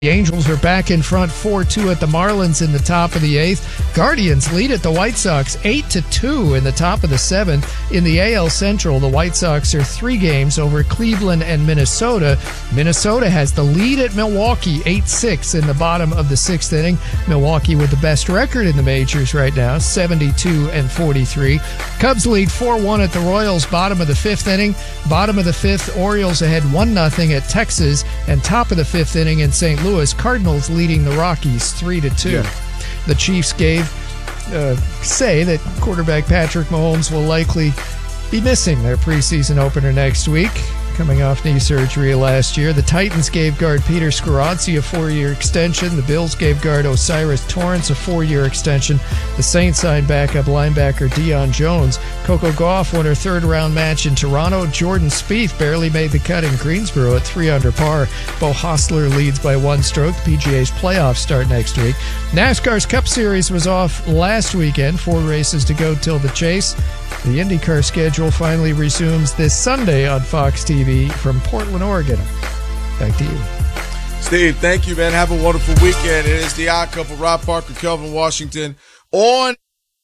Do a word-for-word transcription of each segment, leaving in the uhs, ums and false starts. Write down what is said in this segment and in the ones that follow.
The Angels are back in front four two at the Marlins in the top of the eighth. Guardians lead at the White Sox eight to two in the top of the seventh. In the A L Central, the White Sox are three games over Cleveland and Minnesota. Minnesota has the lead at Milwaukee eight six in the bottom of the sixth inning. Milwaukee with the best record in the majors right now, seventy-two and forty-three. Cubs lead four one at the Royals, bottom of the fifth inning. Bottom of the fifth, Orioles ahead one nothing at Texas. And top of the fifth inning in Saint Louis, Cardinals leading the Rockies three to two. Yeah. The Chiefs gave uh, say that quarterback Patrick Mahomes will likely be missing their preseason opener next week, coming off knee surgery last year. The Titans gave guard Peter Skoronski a four-year extension. The Bills gave guard Osiris Torrance a four-year extension. The Saints signed backup linebacker Deion Jones. Coco Gauff won her third-round match in Toronto. Jordan Spieth barely made the cut in Greensboro at three under par. Bo Hostler leads by one stroke. The P G A's playoffs start next week. NASCAR's Cup Series was off last weekend. Four races to go till the chase. The IndyCar schedule finally resumes this Sunday on Fox T V from Portland, Oregon. Back to you. Steve, thank you, man. Have a wonderful weekend. It is the Odd Couple, Rob Parker, Kelvin Washington, on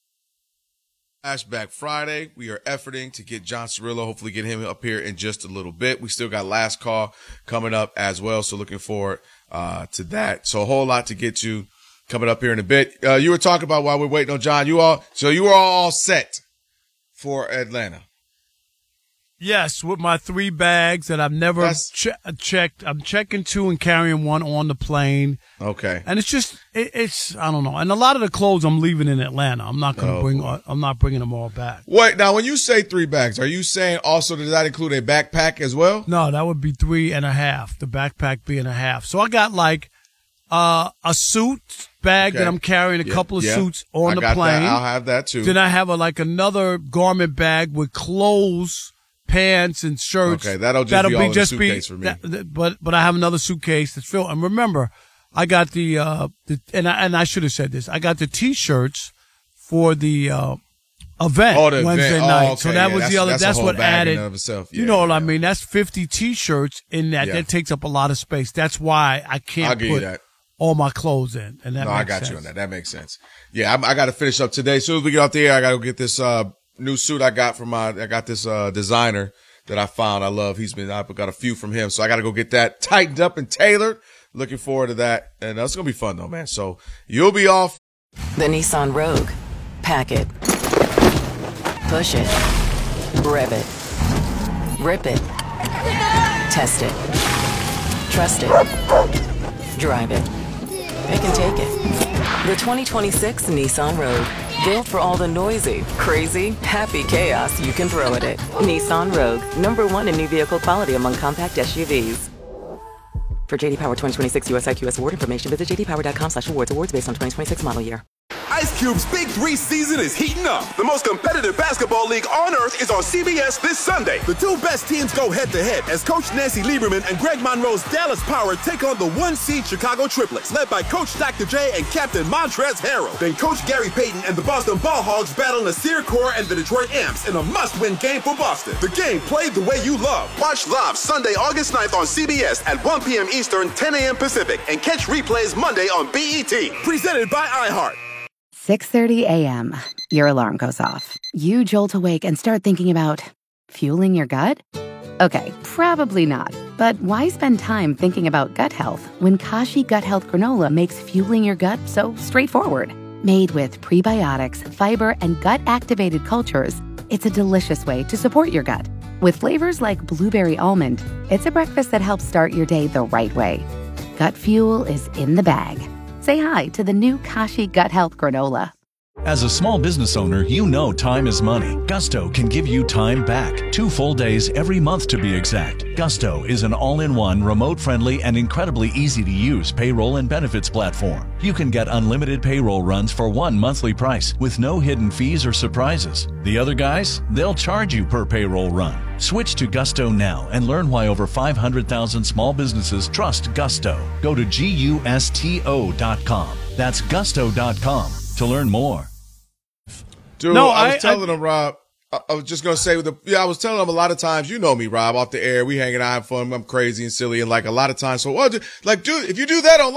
Flashback Friday. We are efforting to get John Cirillo, hopefully get him up here in just a little bit. We still got Last Call coming up as well, so looking forward uh, to that. So a whole lot to get to coming up here in a bit. Uh, you were talking about while we're waiting on John. You all, so you are all set for Atlanta? Yes, with my three bags that I've never che- checked. I'm checking two and carrying one on the plane. Okay. And it's just, it, it's, I don't know. And a lot of the clothes I'm leaving in Atlanta. I'm not going to oh, bring, boy. I'm not bringing them all back. Wait, now when you say three bags, are you saying also does that include a backpack as well? No, that would be three and a half. The backpack being a half. So I got like, uh, a suit bag okay. that I'm carrying, a yeah, couple of yeah. suits on I the got plane. That. I'll have that too. Then I have a, like another garment bag with clothes, pants, and shirts. Okay, that'll just that'll be, be all just in the suitcase be, for me. That, that, but but I have another suitcase that's filled. And remember, I got the uh the and I and I should have said this. I got the T-shirts for the uh event oh, the Wednesday event. night. Oh, okay. So that yeah, was that's, the other. That's, that's a whole what bag added. in and of itself. Yeah, you know what yeah. I mean? That's fifty T-shirts in that. Yeah. That takes up a lot of space. That's why I can't I'll give put you that. all my clothes in. And that no, makes I got sense. you on that. That makes sense. Yeah, I, I got to finish up today. As soon as we get off the air, I got to go get this uh new suit I got from my. I got this uh designer that I found. I love. He's been. I've got a few from him, so I got to go get that tightened up and tailored. Looking forward to that, and that's gonna be fun though, man. So you'll be off. The Nissan Rogue. Pack it. Push it. Rev it. Rip it. Test it. Trust it. Drive it. It can take it. The twenty twenty-six Nissan Rogue. Built for all the noisy, crazy, happy chaos you can throw at it. Nissan Rogue. Number one in new vehicle quality among compact S U Vs. For J D Power twenty twenty-six U S I Q S award information, visit j d power dot com slash awards. Awards based on twenty twenty-six model year. Ice Cube's Big Three season is heating up. The most competitive basketball league on earth is on C B S this Sunday. The two best teams go head-to-head as Coach Nancy Lieberman and Greg Monroe's Dallas Power take on the one-seed Chicago Triplets, led by Coach Doctor J and Captain Montrezl Harrell. Then Coach Gary Payton and the Boston Ball Hogs battle Nasir Kaur and the Detroit Amps in a must-win game for Boston. The game played the way you love. Watch live Sunday, August ninth on C B S at one p.m. Eastern, ten a.m. Pacific, and catch replays Monday on B E T. Presented by iHeart. six thirty a.m. Your alarm goes off. You jolt awake and start thinking about fueling your gut? Okay, probably not. But why spend time thinking about gut health when Kashi Gut Health Granola makes fueling your gut so straightforward? Made with prebiotics, fiber, and gut-activated cultures, it's a delicious way to support your gut. With flavors like blueberry almond, it's a breakfast that helps start your day the right way. Gut fuel is in the bag. Say hi to the new Kashi Gut Health Granola. As a small business owner, you know time is money. Gusto can give you time back. Two full days every month to be exact. Gusto is an all-in-one, remote-friendly, and incredibly easy-to-use payroll and benefits platform. You can get unlimited payroll runs for one monthly price with no hidden fees or surprises. The other guys, they'll charge you per payroll run. Switch to Gusto now and learn why over five hundred thousand small businesses trust Gusto. Go to gusto dot com. That's gusto dot com to learn more. Dude, No, I was I- telling I- him, Rob, I, I was just gonna say, with the yeah, I was telling them a lot of times, you know me, Rob, off the air, we hanging out, have fun, I'm crazy and silly, and like a lot of times, so well, like, dude, if you do that online.